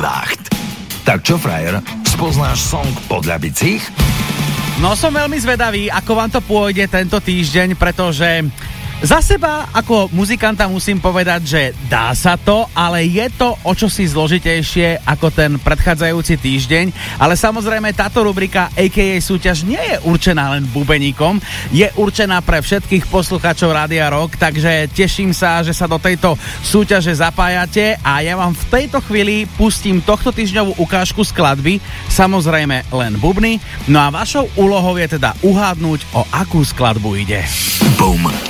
Schwacht. Tak čo, frajer, spoznáš song podľa bicích? No som veľmi zvedavý, ako vám to pôjde tento týždeň, pretože za seba ako muzikanta musím povedať, že dá sa to, ale je to o čosi zložitejšie ako ten predchádzajúci týždeň, ale samozrejme táto rubrika a.k.a. súťaž nie je určená len bubeníkom, je určená pre všetkých poslucháčov Rádia Rock, takže teším sa, že sa do tejto súťaže zapájate a ja vám v tejto chvíli pustím tohto týždňovú ukážku skladby, samozrejme len bubny, no a vašou úlohou je teda uhádnuť, o akú skladbu ide. Boom.